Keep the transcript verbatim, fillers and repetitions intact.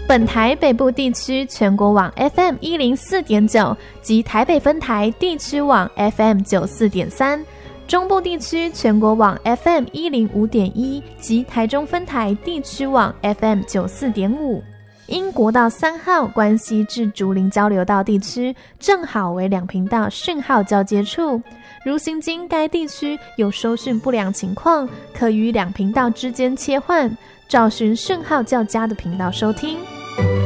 本台北部地区全国网 F M 一零四点九 及台北分台地区网 F M 九四点三，中部地区全国网 F M 一零五点一 及台中分台地区网 F M 九四点五。因国道三号关西至竹林交流道地区正好为两频道讯号交接处，如行经该地区有收讯不良情况，可于两频道之间切换，找寻讯号较佳的频道收听。